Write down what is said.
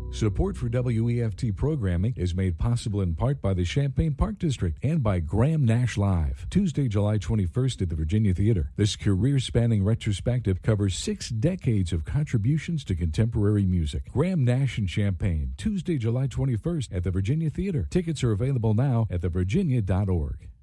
Support for WEFT programming is made possible in part by the Champaign Park District and by Graham Nash Live. Tuesday, July 21st at the Virginia Theater. This career-spanning retrospective covers 6 decades of contributions to contemporary music. Graham Nash and Champaign, Tuesday, July 21st at the Virginia Theater. Tickets are available now at thevirginia.org.